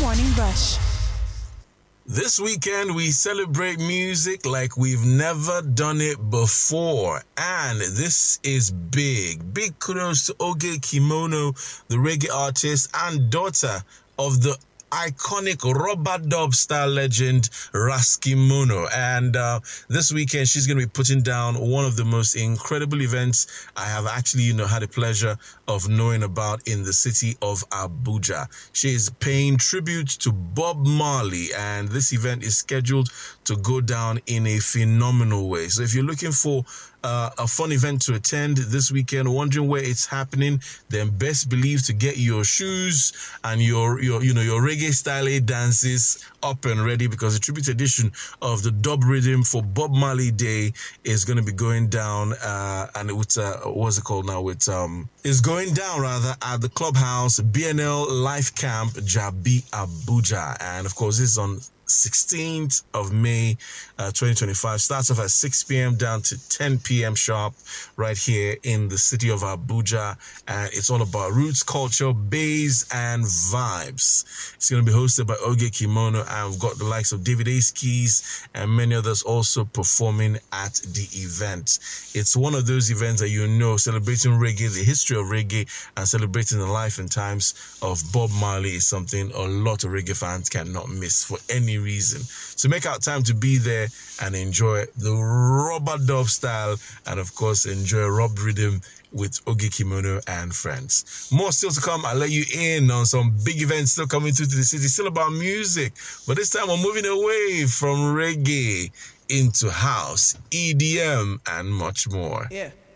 Morning Brush. This weekend, we celebrate music like we've never done it before. And this is big. Big kudos to Oge Kimono, the reggae artist and daughter of the iconic rubber dub style legend Raskimono. And this weekend, she's going to be putting down one of the most incredible events I have actually, had the pleasure of knowing about in the city of Abuja. She is paying tribute to Bob Marley, and this event is scheduled to go down in a phenomenal way. So if you're looking for a fun event to attend this weekend, wondering where it's happening, then best believe to get your shoes and your reggae style dances up and ready, because the tribute edition of the Dub Rhythm for Bob Marley Day is going to be going down, and it's what's it called now? It's going down rather at the Clubhouse BNL Life Camp Jabi Abuja, and of course this is on 16th of May 2025. Starts off at 6 p.m. down to 10 p.m. sharp right here in the city of Abuja. And it's all about roots, culture, bass, and vibes. It's going to be hosted by Oge Kimono, and we've got the likes of David Ace Keys and many others also performing at the event. It's one of those events that celebrating reggae, the history of reggae, and celebrating the life and times of Bob Marley is something a lot of reggae fans cannot miss for any reason. So make out time to be there and enjoy the rubber dub style, and of course enjoy Rob Rhythm with Oge Kimono and friends. More still to come. I'll let you in on some big events still coming through to the city, still about music, but this time we're moving away from reggae into house, EDM, and much more. Yeah.